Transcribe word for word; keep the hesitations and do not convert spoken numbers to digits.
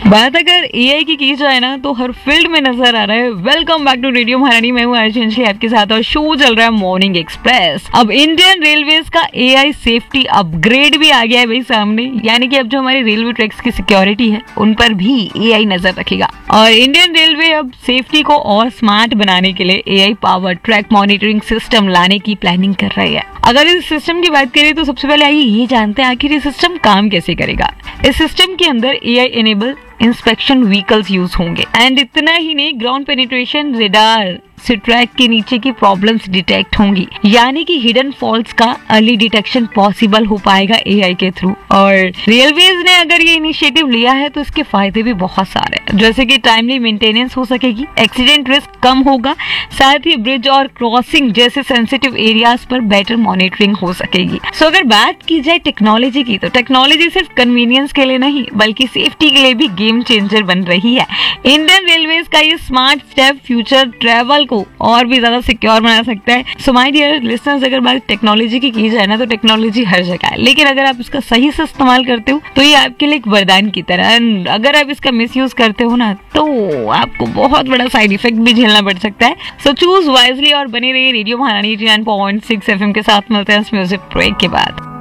बात अगर एआई की की जाए ना तो हर फील्ड में नजर आ रहा है। वेलकम बैक टू रेडियो महारानी, मैं हूँ अर्जुन आपके साथ और शो चल रहा है मॉर्निंग एक्सप्रेस। अब इंडियन रेलवेज का एआई सेफ्टी अपग्रेड भी आ गया है भाई सामने, यानी कि अब जो हमारे रेलवे ट्रैक्स की सिक्योरिटी है उन पर भी एआई नजर रखेगा और इंडियन रेलवे अब सेफ्टी को और स्मार्ट बनाने के लिए AI power track monitoring system लाने की प्लानिंग कर रही है। अगर इस सिस्टम की बात करें तो सबसे पहले आइए ये जानते हैं आखिर ये सिस्टम काम कैसे करेगा। इस सिस्टम के अंदर AI enable inspection vehicles use होंगे एंड इतना ही नहीं, ग्राउंड पेनिट्रेशन रेडार से ट्रैक के नीचे की प्रॉब्लम्स डिटेक्ट होंगी, यानी कि हिडन फॉल्ट्स का अर्ली डिटेक्शन पॉसिबल हो पाएगा एआई के थ्रू। और रेलवेज ने अगर ये इनिशिएटिव लिया है तो इसके फायदे भी बहुत सारे हैं, जैसे कि टाइमली मेंटेनेंस हो सकेगी, एक्सीडेंट रिस्क कम होगा, साथ ही ब्रिज और क्रॉसिंग जैसे सेंसिटिव एरियाज पर बेटर मॉनिटरिंग हो सकेगी। सो अगर बात की जाए टेक्नोलॉजी की, तो टेक्नोलॉजी सिर्फ कन्वीनियंस के लिए नहीं बल्कि सेफ्टी के लिए भी गेम चेंजर बन रही है। इंडियन रेलवेज का ये स्मार्ट स्टेप फ्यूचर ट्रेवल को और भी ज्यादा सिक्योर बना सकता है। सो माय डियर लिसनर्स, अगर बात टेक्नोलॉजी की की जाए ना तो टेक्नोलॉजी हर जगह है, लेकिन अगर आप इसका सही से इस्तेमाल करते हो तो ये आपके लिए एक वरदान की तरह है। अगर आप इसका मिसयूज करते हो ना तो आपको बहुत बड़ा साइड इफेक्ट भी झेलना पड़ सकता है। सो चूज वाइजली और बने रहिए रेडियो महारानी ninety nine point six FM के साथ। मिलते हैं इस म्यूजिक ब्रेक के बाद।